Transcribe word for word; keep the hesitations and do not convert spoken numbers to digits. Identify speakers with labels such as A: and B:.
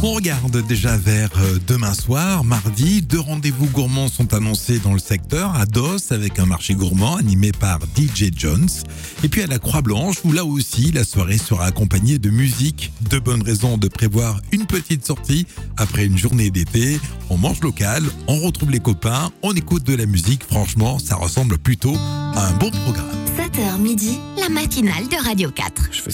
A: On regarde déjà vers demain soir, mardi. Deux rendez-vous gourmands sont annoncés dans le secteur, à Dos avec un marché gourmand animé par D J Jones. Et puis à la Croix-Blanche, où là aussi la soirée sera accompagnée de musique. Deux bonnes raisons de prévoir une petite sortie après une journée d'été. On mange local, on retrouve les copains, on écoute de la musique. Franchement, ça ressemble plutôt à un bon programme.
B: sept heures midi, la matinale de Radio quatre.